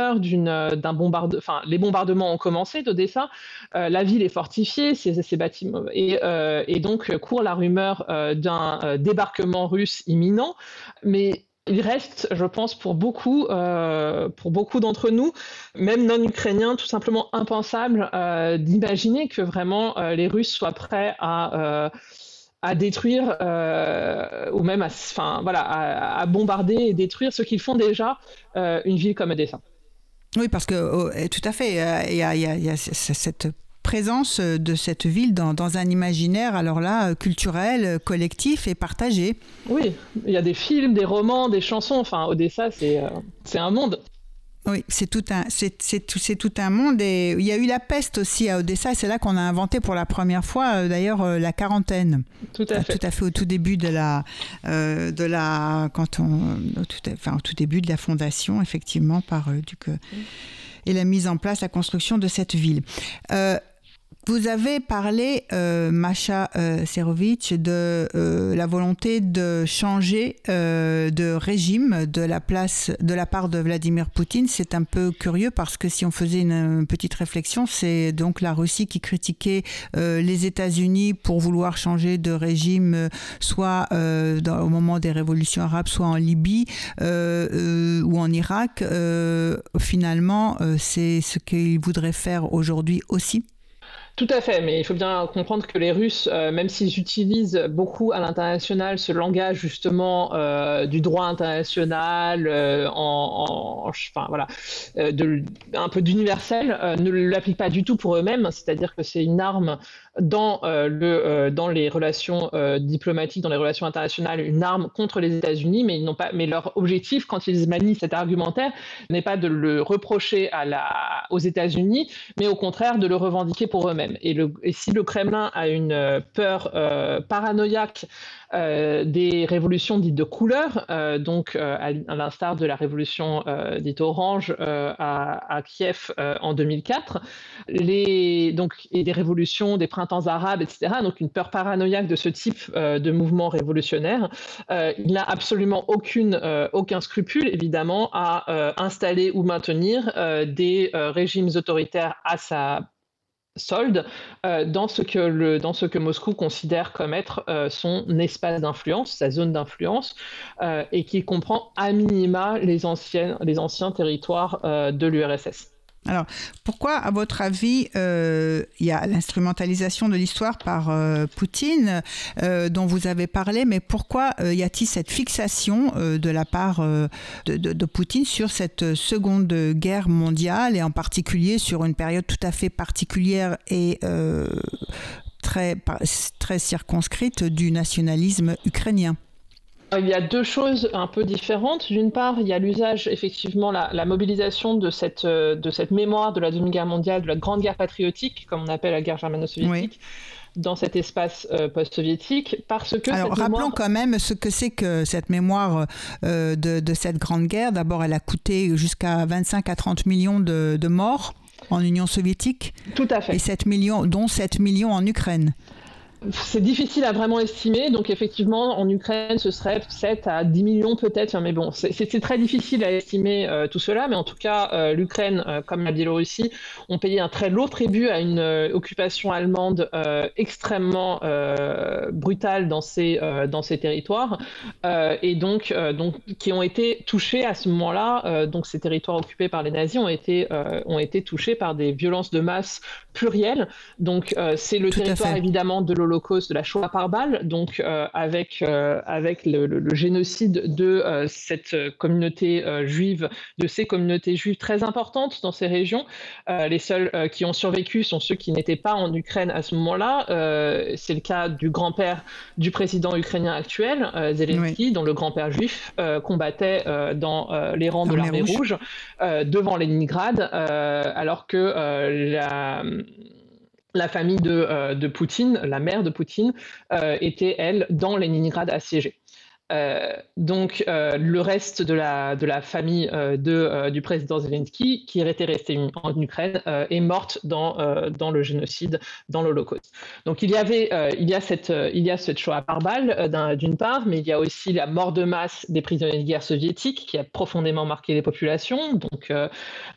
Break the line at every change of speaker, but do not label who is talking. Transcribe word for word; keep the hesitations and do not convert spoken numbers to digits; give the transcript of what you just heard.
rumeur d'une, heu, d'un bombarde enfin, les bombardements ont commencé d'Odessa, heu, la ville est fortifiée, ses ses bâtiments et heu et donc court la rumeur, heu, d'un, heu, débarquement russe imminent. Mais il reste, je pense, pour beaucoup, heu, pour beaucoup d'entre nous, même non ukrainiens, tout simplement impensable, heu, d'imaginer que vraiment, heu, les Russes soient prêts à, heu, à détruire, heu, ou même à s enfin voilà, à à bombarder et détruire ce qu'ils font déjà, heu, une ville comme Odessa.
Oui, parce que oh, eh, tout à fait, euh, il y a, il y a- il y a c- c- cette présence euh, de cette ville dans, dans un imaginaire, alors là, euh, culturel, euh, collectif et partagé.
Oui, il y a des films, des romans, des chansons, enfin Odessa, c'est, heu, c'est un monde.
Oui, c'est tout un, c'est, c'est tout, c'est tout un monde. Et il y a eu la peste aussi à Odessa, et c'est là qu'on a inventé pour la première fois, euh, d'ailleurs, euh, la quarantaine.
Tout à
Euh, Tout
fait.
à fait au tout début de la, euh, de la, quand on, au tout, enfin, au tout début de la fondation, effectivement, par euh, Duc, euh, et la mise en place, la construction de cette ville. Euh, Vous avez parlé, euh, Masha euh, Serovic, de euh, la volonté de changer euh, de régime de la, place, de la part de Vladimir Poutine. C'est un peu curieux parce que si on faisait une, une petite réflexion, c'est donc la Russie qui critiquait euh, les États-Unis pour vouloir changer de régime, euh, soit euh, dans, au moment des révolutions arabes, soit en Libye euh, euh, ou en Irak. Euh, finalement, euh, c'est ce qu'ils voudraient faire aujourd'hui aussi.
Tout à fait, mais il faut bien comprendre que les Russes, heu, même s'ils utilisent beaucoup à l'international ce langage justement, heu, du droit international, heu, en en ch enfin voilà, heu, de un peu d'universel, heu, ne l'appliquent pas du tout pour eux-mêmes. C'est-à-dire que c'est une arme dans, heu, le, heu, dans les relations, heu, diplomatiques, dans les relations internationales, une arme contre les États-Unis, mais ils n'ont pas mais leur objectif quand ils manient cet argumentaire n'est pas de le reprocher à la aux États-Unis, mais au contraire de le revendiquer pour eux-mêmes. Et, le, et si le Kremlin a une euh, peur euh, paranoïaque euh, des révolutions dites de couleur, euh, donc euh, à, à l'instar de la révolution euh, dite orange euh, à, à Kiev euh, en deux mille quatre, les, donc, et des révolutions, des printemps arabes, et cetera, donc une peur paranoïaque de ce type euh, de mouvement révolutionnaire, euh, il n'a absolument aucune, euh, aucun scrupule, évidemment, à euh, installer ou maintenir euh, des euh, régimes autoritaires à sa solde euh, dans, ce que le, dans ce que Moscou considère comme être euh, son espace d'influence, sa zone d'influence, euh, et qui comprend à minima les, anciennes, les anciens territoires euh, de l'U R S S.
Alors, pourquoi, à votre avis, euh, il y a l'instrumentalisation de l'histoire par euh, Poutine, euh, dont vous avez parlé, mais pourquoi euh, y a-t-il cette fixation euh, de la part euh, de, de, de Poutine sur cette Seconde Guerre mondiale, et en particulier sur une période tout à fait particulière et euh, très, très circonscrite du nationalisme ukrainien?
Il y a deux choses un peu différentes. D'une part, il y a l'usage, effectivement, la, la mobilisation de cette, euh, de cette mémoire de la Deuxième Guerre mondiale, de la Grande Guerre patriotique, comme on appelle la guerre
Oui.
germano-soviétique, dans cet espace euh, post-soviétique, parce que
Alors,
cette
rappelons
mémoire...
quand même ce que c'est que cette mémoire euh, de, de cette Grande Guerre. D'abord, elle a coûté jusqu'à vingt-cinq à trente millions de, de morts en Union soviétique,
Tout à
et
fait.
sept millions, dont sept millions en Ukraine.
C'est difficile à vraiment estimer, donc effectivement en Ukraine ce serait sept à dix millions peut-être, mais bon c'est, c'est très difficile à estimer euh, tout cela, mais en tout cas euh, l'Ukraine euh, comme la Biélorussie ont payé un très lourd tribut à une euh, occupation allemande euh, extrêmement euh, brutale dans ces, euh, dans ces territoires, euh, et donc, euh, donc qui ont été touchés à ce moment-là, euh, donc ces territoires occupés par les nazis ont été, euh, ont été touchés par des violences de masse plurielles, donc euh, c'est le
Tout à
territoire
fait.
évidemment de l'Holocauste, de la Shoah par balle, donc euh, avec, euh, avec le, le, le génocide de euh, cette communauté euh, juive, de ces communautés juives très importantes dans ces régions. Euh, les seuls euh, qui ont survécu sont ceux qui n'étaient pas en Ukraine à ce moment-là. Euh, c'est le cas du grand-père du président ukrainien actuel, euh,
Oui.
Zelensky, dont le grand-père juif euh, combattait euh, dans euh, les rangs de
L'armée
l'armée
rouge.
rouge euh, devant Leningrad, euh, alors que euh, la la famille de, euh, de Poutine, la mère de Poutine, euh, était, elle, dans Leningrad assiégée. Euh, donc euh, le reste de la, de la famille euh, de, euh, du président Zelensky, qui était restée en Ukraine, euh, est morte dans, euh, dans le génocide, dans l'Holocauste. Donc il y avait, euh, il y a cette, euh, il y a cette Shoah par balle euh, d'une part, mais il y a aussi la mort de masse des prisonniers de guerre soviétiques qui a profondément marqué les populations. Donc euh,